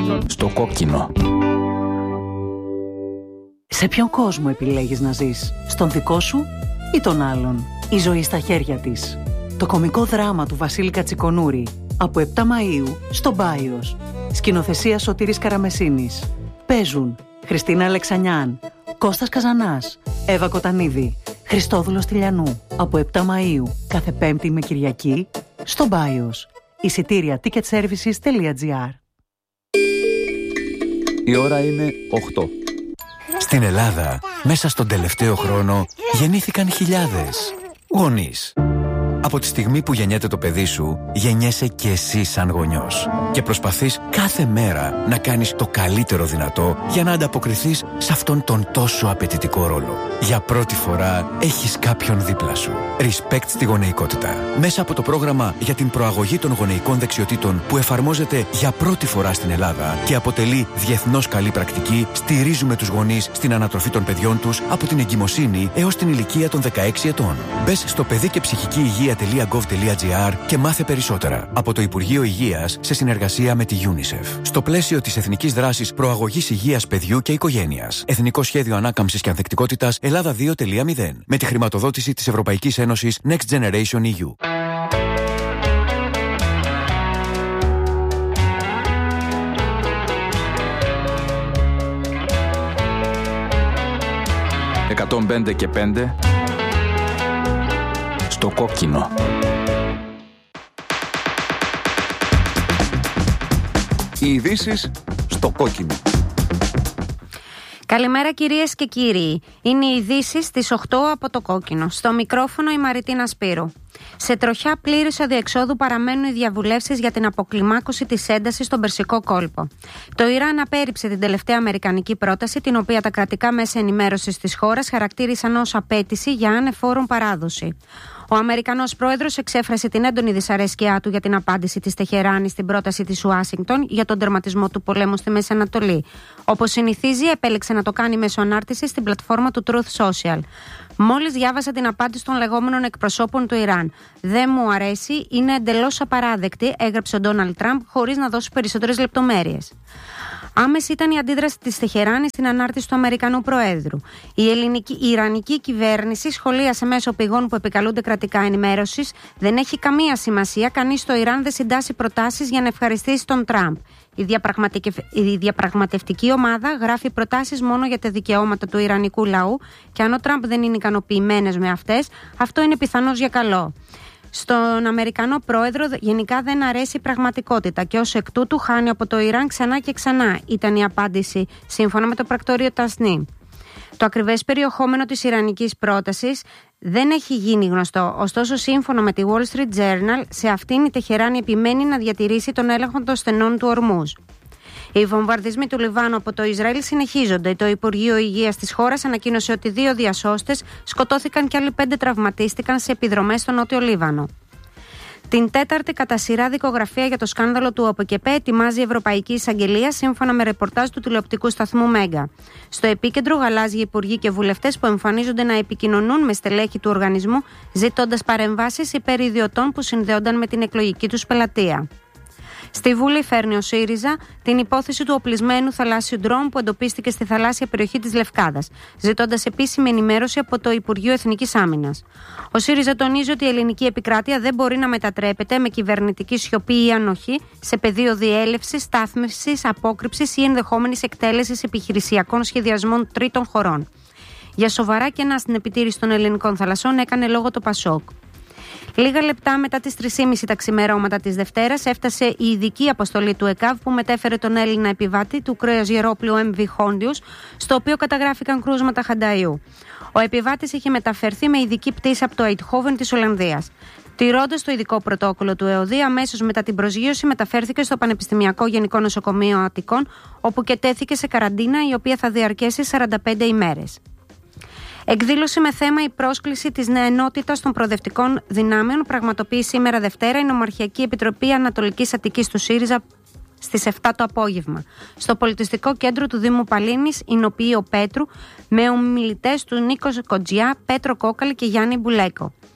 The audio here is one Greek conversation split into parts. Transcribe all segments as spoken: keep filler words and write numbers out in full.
Στο κόκκινο. Σε ποιον κόσμο επιλέγεις να ζεις? Στον δικό σου ή τον άλλον? Η ζωή στα χέρια της. Το κωμικό δράμα του Βασίλη Κατσικονούρη. Από επτά Μαΐου στο Μπάιος. Σκηνοθεσία Σωτήρης Καραμεσίνης. Παίζουν Χριστίνα Αλεξανιάν, Κώστας Καζανάς, Εύα Κοτανίδη, Χριστόδουλος Τηλιανού. Από επτά Μαΐου κάθε Πέμπτη με Κυριακή στο Μπάιος. Εισιτήρια ticketservices τελεία gr. Η ώρα είναι οκτώ. Στην Ελλάδα, μέσα στον τελευταίο χρόνο, γεννήθηκαν χιλιάδες γονείς. Από τη στιγμή που γεννιέται το παιδί σου, γεννιέσαι και εσύ σαν γονιός. Και προσπαθείς κάθε μέρα να κάνεις το καλύτερο δυνατό για να ανταποκριθείς σε αυτόν τον τόσο απαιτητικό ρόλο. Για πρώτη φορά έχεις κάποιον δίπλα σου. Respect στη γονεϊκότητα. Μέσα από το πρόγραμμα για την προαγωγή των γονεϊκών δεξιοτήτων που εφαρμόζεται για πρώτη φορά στην Ελλάδα και αποτελεί διεθνώς καλή πρακτική, στηρίζουμε τους γονείς στην ανατροφή των παιδιών τους από την εγκυμοσύνη έως την ηλικία των δεκαέξι ετών. Μπες στο παιδί και ψυχική υγεία τελεία gov τελεία gr και μάθε περισσότερα. Από το Υπουργείο Υγείας σε συνεργασία με τη UNICEF. Στο πλαίσιο της Εθνικής Δράσης Προαγωγής Υγείας Παιδιού και Οικογένειας. Εθνικό Σχέδιο Ανάκαμψης και Ανθεκτικότητας Ελλάδα δύο τελεία μηδέν. Με τη χρηματοδότηση της Ευρωπαϊκής Ένωσης Next Generation ι γιου. εκατόν πέντε και πέντε στο κόκκινο. Οι ειδήσεις στο κόκκινο. Καλημέρα κυρίες και κύριοι. Είναι οι ειδήσεις στις οκτώ από το κόκκινο. Στο μικρόφωνο η Μαριτίνα Σπύρου. Σε τροχιά πλήρους αδιεξόδου παραμένουν οι διαβουλεύσεις για την αποκλιμάκωση της έντασης στον Περσικό κόλπο. Το Ιράν απέρριψε την τελευταία αμερικανική πρόταση, την οποία τα κρατικά μέσα ενημέρωσης της χώρας χαρακτήρισαν ως απέτηση για ανεφόρον παράδοση. Ο Αμερικανός πρόεδρος εξέφρασε την έντονη δυσαρέσκειά του για την απάντηση της Τεχεράνης στην πρόταση της Ουάσιγκτον για τον τερματισμό του πολέμου στη Μέση Ανατολή. Όπως συνηθίζει, επέλεξε να το κάνει μέσω ανάρτησης στην πλατφόρμα του Truth Social. Μόλις διάβασα την απάντηση των λεγόμενων εκπροσώπων του Ιράν. Δεν μου αρέσει, είναι εντελώς απαράδεκτη, έγραψε ο Ντόναλντ Τραμπ χωρίς να δώσει περισσότερες λεπτομέρειες. Άμεση ήταν η αντίδραση της Τεχεράνης στην ανάρτηση του Αμερικανού Προέδρου. Η, ελληνική, η Ιρανική κυβέρνηση σχολίασε μέσω πηγών που επικαλούνται κρατικά ενημέρωσης: δεν έχει καμία σημασία, κανείς στο Ιράν δεν συντάσσει προτάσεις για να ευχαριστήσει τον Τραμπ. Η, η διαπραγματευτική ομάδα γράφει προτάσεις μόνο για τα δικαιώματα του Ιρανικού λαού και αν ο Τραμπ δεν είναι ικανοποιημένος με αυτές, αυτό είναι πιθανώς για καλό. Στον Αμερικανό πρόεδρο γενικά δεν αρέσει η πραγματικότητα και ως εκ τούτου χάνει από το Ιράν ξανά και ξανά, ήταν η απάντηση σύμφωνα με το πρακτορείο Τασνί. Το ακριβές περιεχόμενο της ιρανικής πρότασης δεν έχει γίνει γνωστό, ωστόσο σύμφωνα με τη Wall Street Journal, σε αυτήν η Τεχεράνη επιμένει να διατηρήσει τον έλεγχο των στενών του ορμούς. Οι βομβαρδισμοί του Λιβάνου από το Ισραήλ συνεχίζονται. Το Υπουργείο Υγείας της χώρας ανακοίνωσε ότι δύο διασώστες σκοτώθηκαν και άλλοι πέντε τραυματίστηκαν σε επιδρομές στο Νότιο Λίβανο. Την τέταρτη κατά σειρά δικογραφία για το σκάνδαλο του ΟΠΕΚΕΠΕ ετοιμάζει η Ευρωπαϊκή Εισαγγελία σύμφωνα με ρεπορτάζ του τηλεοπτικού σταθμού Μέγκα. Στο επίκεντρο γαλάζιοι υπουργοί και βουλευτές που εμφανίζονται να επικοινωνούν με στελέχη του οργανισμού ζητώντας παρεμβάσεις υπέρ ιδιωτών που συνδέονταν με την εκλογική τους πελατεία. Στη Βουλή φέρνει ο ΣΥΡΙΖΑ την υπόθεση του οπλισμένου θαλάσσιου ντρόουν που εντοπίστηκε στη θαλάσσια περιοχή της Λευκάδας, ζητώντας επίσημη ενημέρωση από το Υπουργείο Εθνικής Άμυνας. Ο ΣΥΡΙΖΑ τονίζει ότι η ελληνική επικράτεια δεν μπορεί να μετατρέπεται με κυβερνητική σιωπή ή ανοχή σε πεδίο διέλευσης, στάθμευσης, απόκρυψης ή ενδεχόμενης εκτέλεσης επιχειρησιακών σχεδιασμών τρίτων χωρών. Για σοβαρά κενά στην επιτήρηση των ελληνικών θαλασσών έκανε λόγο το Πασόκ. Λίγα λεπτά μετά τις τρεις και μισή τα ξημερώματα της Δευτέρας έφτασε η ειδική αποστολή του ΕΚΑΒ που μετέφερε τον Έλληνα επιβάτη του κρουαζιερόπλοιου εμ βι Χόντιους, στο οποίο καταγράφηκαν κρούσματα χανταϊού. Ο επιβάτης είχε μεταφερθεί με ειδική πτήση από το Eindhoven της Ολλανδίας. Τηρώντας το ειδικό πρωτόκολλο του ΕΟΔΗ, αμέσως μετά την προσγείωση μεταφέρθηκε στο Πανεπιστημιακό Γενικό Νοσοκομείο Αττικών, όπου και τέθηκε σε καραντίνα η οποία θα διαρκέσει σαράντα πέντε ημέρες. Εκδήλωση με θέμα η πρόσκληση της νεανότητας των προοδευτικών δυνάμεων πραγματοποιεί σήμερα Δευτέρα η Νομαρχιακή Επιτροπή Ανατολικής Αττικής του ΣΥΡΙΖΑ στις επτά το απόγευμα. Στο πολιτιστικό κέντρο του Δήμου Παλίνης, Ινοποιείο Πέτρου, με ομιλητές του Νίκο Κοντζιά, Πέτρο Κόκαλη και Γιάννη Μπουλέκο.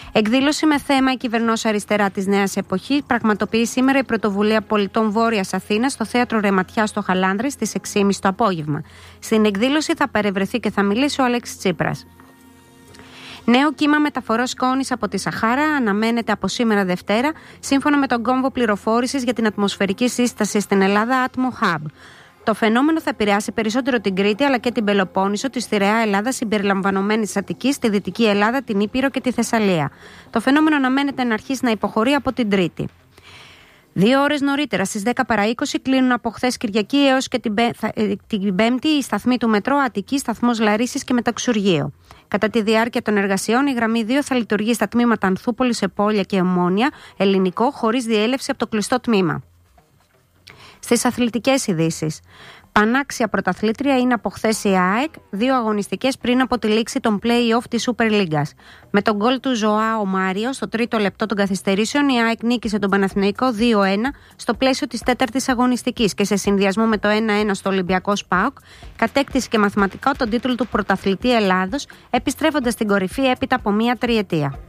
Εκδήλωση με θέμα «Η κυβερνός αριστερά της νέας εποχής» πραγματοποιεί σήμερα η Πρωτοβουλία Πολιτών Βόρειας Αθήνας στο Θέατρο Ρεματιά στο Χαλάνδρη στις έξι και μισή το απόγευμα. Στην εκδήλωση θα παρευρεθεί και θα μιλήσει ο Αλέξης Τσίπρας. Νέο κύμα μεταφορών σκόνης από τη Σαχάρα αναμένεται από σήμερα Δευτέρα, σύμφωνα με τον κόμβο πληροφόρησης για την ατμοσφαιρική σύσταση στην Ελλάδα Atmo Hub. Το φαινόμενο θα επηρεάσει περισσότερο την Κρήτη αλλά και την Πελοπόννησο, τη Στιραιά Ελλάδα συμπεριλαμβανομένη τη Αττικής, τη Δυτική Ελλάδα, την Ήπειρο και τη Θεσσαλία. Το φαινόμενο αναμένεται να αρχίσει να υποχωρεί από την Τρίτη. Δύο ώρες νωρίτερα, στις δέκα παρά είκοσι, κλείνουν από χθες Κυριακή έως και την, πέ... την Πέμπτη οι σταθμοί του μετρό Αττική, σταθμός Λαρίσης και Μεταξουργείο. Κατά τη διάρκεια των εργασιών, η γραμμή δύο θα λειτουργεί στα τμήματα Ανθούπολης, Επόλια και Ομόνια, ελληνικό, χωρίς διέλευση από το κλειστό τμήμα. Στις αθλητικές ειδήσεις. Πανάξια πρωταθλήτρια είναι από χθες η ΑΕΚ, δύο αγωνιστικές πριν από τη λήξη των play-off της Super League. Με τον γκολ του Ζωάο Μάριο στο τρίτο λεπτό των καθυστερήσεων, η ΑΕΚ νίκησε τον Παναθηναϊκό δύο ένα στο πλαίσιο της τέταρτης αγωνιστικής και σε συνδυασμό με το ένα ένα στο Ολυμπιακό ΣΠΑΟΚ, κατέκτησε και μαθηματικά τον τίτλο του Πρωταθλητή Ελλάδος, επιστρέφοντας στην κορυφή έπειτα από μία τριετία.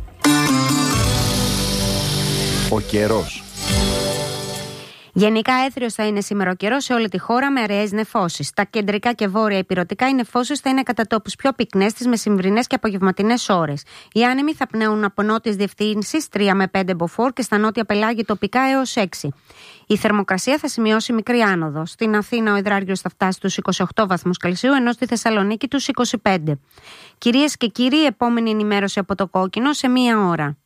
Ο καιρός. Γενικά έθριος θα είναι σήμερα ο καιρός σε όλη τη χώρα με αραιές νεφώσεις. Τα κεντρικά και βόρεια ηπειρωτικά οι νεφώσεις θα είναι κατά τόπους πιο πυκνές τις μεσημβρινές και απογευματινές ώρες. Οι άνεμοι θα πνέουν από νότιες διευθύνσεις τρία με πέντε μποφόρ και στα νότια πελάγη τοπικά έως έξι. Η θερμοκρασία θα σημειώσει μικρή άνοδο. Στην Αθήνα ο υδράργυρος θα φτάσει στους είκοσι οκτώ βαθμούς Κελσίου, ενώ στη Θεσσαλονίκη τους είκοσι πέντε. Κυρίες και κύριοι, η επόμενη ενημέρωση από το Κόκκινο σε μία ώρα.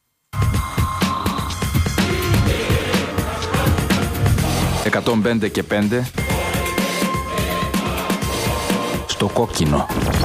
εκατόν πέντε και πέντε στο Κόκκινο.